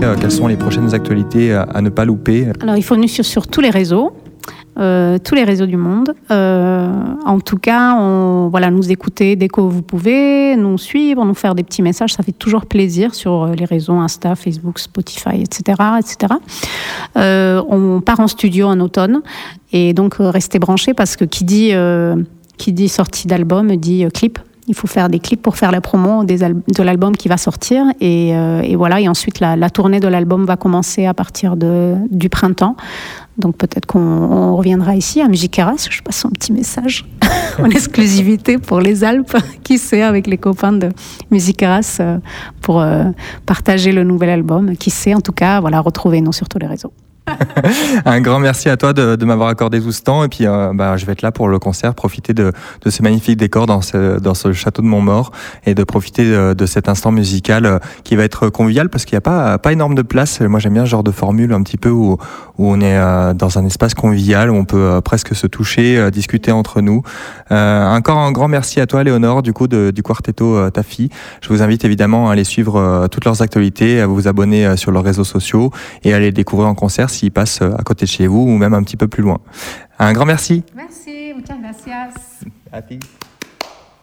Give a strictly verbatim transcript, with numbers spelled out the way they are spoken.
euh, quelles sont les prochaines actualités à, à ne pas louper? Alors, il faut nous suivre sur tous les réseaux. Euh, tous les réseaux du monde. Euh, en tout cas, on, voilà, nous écouter dès que vous pouvez, nous suivre, nous faire des petits messages, ça fait toujours plaisir sur les réseaux Insta, Facebook, Spotify, et cetera, et cetera. Euh, on part en studio en automne et donc euh, restez branchés parce que qui dit euh, qui dit sortie d'album dit euh, clip. Il faut faire des clips pour faire la promo des al- de l'album qui va sortir. Et, euh, et voilà. Et ensuite, la, la tournée de l'album va commencer à partir de, du printemps. Donc peut-être qu'on on reviendra ici à Musicaras. Je passe un petit message en exclusivité pour les Alpes. Qui sait, avec les copains de Musicaras euh, pour euh, partager le nouvel album. Qui sait, en tout cas, voilà, retrouvez-nous sur tous les réseaux. Un grand merci à toi de, de m'avoir accordé tout ce temps et puis euh, bah, je vais être là pour le concert, profiter de, de ce magnifique décor dans ce, dans ce château de Montmaur et de profiter de, de cet instant musical euh, qui va être convivial parce qu'il n'y a pas, pas énorme de place. Moi j'aime bien ce genre de formule un petit peu où, où on est euh, dans un espace convivial, où on peut euh, presque se toucher, euh, discuter entre nous. Euh, encore un grand merci à toi Léonore du coup de, du Quartetto euh, Tafi. Je vous invite évidemment à aller suivre euh, toutes leurs actualités, à vous abonner euh, sur leurs réseaux sociaux et à les découvrir en concert s'ils passent à côté de chez vous ou même un petit peu plus loin. Un grand merci. Merci, muchas gracias. À ti.